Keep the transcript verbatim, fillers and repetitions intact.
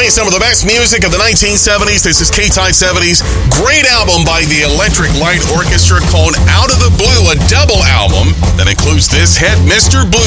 Playing some of the best music of the nineteen seventies. This is K-Type seventies. Great album by the Electric Light Orchestra called Out of the Blue, a double album that includes this hit, Mister Blue.